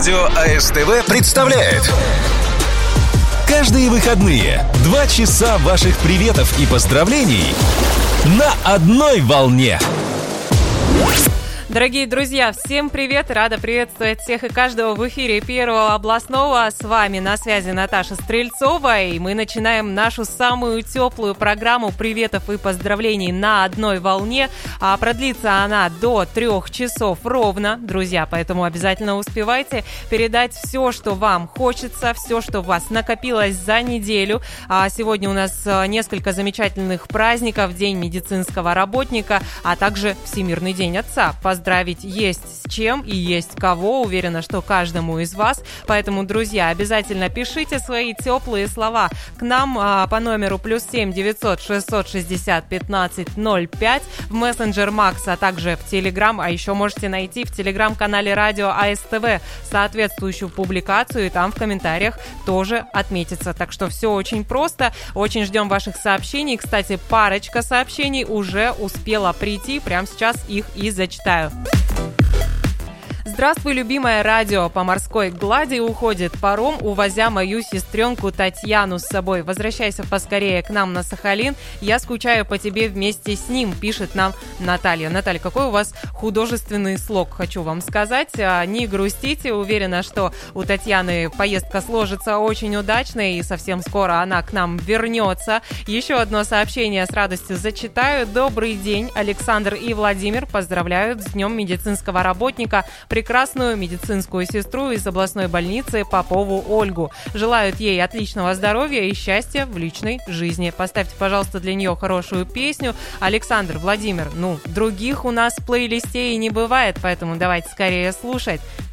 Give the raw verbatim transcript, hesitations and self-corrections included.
Радио АСТВ представляет каждые выходные два часа ваших приветов и поздравлений на одной волне. Дорогие друзья, всем привет! Рада приветствовать всех и каждого в эфире Первого областного. С вами на связи Наташа Стрельцова, и мы начинаем нашу самую теплую программу приветов и поздравлений на одной волне. А продлится она до трех часов ровно, друзья, поэтому обязательно успевайте передать все, что вам хочется, все, что у вас накопилось за неделю. А сегодня у нас несколько замечательных праздников: День медицинского работника, а также Всемирный день отца. Поздравить есть с чем и есть кого, уверена, что каждому из вас. Поэтому, друзья, обязательно пишите свои теплые слова к нам а, по номеру плюс семь девятьсот шестьсот шестьдесят пятнадцать ноль пять в мессенджер Макс, а также в Телеграм. А еще можете найти в Телеграм-канале Радио АСТВ соответствующую публикацию, и там в комментариях тоже отметится. Так что все очень просто. Очень ждем ваших сообщений. Кстати, парочка сообщений уже успела прийти. Прямо сейчас их и зачитаю. Здравствуй, любимое радио. По морской глади уходит паром, увозя мою сестренку Татьяну с собой. Возвращайся поскорее к нам на Сахалин. Я скучаю по тебе вместе с ним, пишет нам Наталья. Наталья, какой у вас художественный слог, хочу вам сказать. Не грустите, уверена, что у Татьяны поездка сложится очень удачно, и совсем скоро она к нам вернется. Еще одно сообщение с радостью зачитаю. Добрый день, Александр и Владимир поздравляют с Днем медицинского работника прекрасную медицинскую сестру из областной больницы Попову Ольгу. Желают ей отличного здоровья и счастья в личной жизни. Поставьте, пожалуйста, для нее хорошую песню. Александр, Владимир, ну, других у нас в плейлисте и не бывает, поэтому давайте скорее слушать.